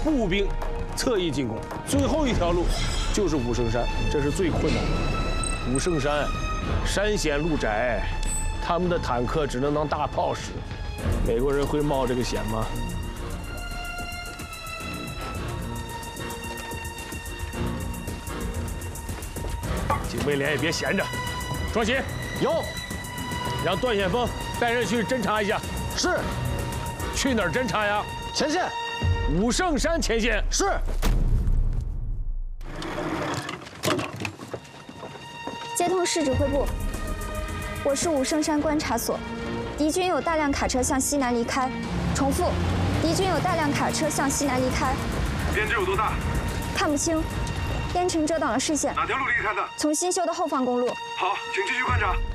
步兵侧翼进攻，最后一条路就是武圣山，这是最困难的。武圣山山险路窄，他们的坦克只能当大炮使。美国人会冒这个险吗？警卫连也别闲着，庄勤有， 让段显峰带人去侦查一下。 是。 去哪儿侦查呀？ 前线。 武圣山前线。 是。 接通市指挥部，我是武圣山观察所，敌军有大量卡车向西南离开。重复，敌军有大量卡车向西南离开。 编制有多大？ 看不清，烟尘遮挡了视线。 哪条路离开的？ 从新修的后方公路。 好，请继续观察。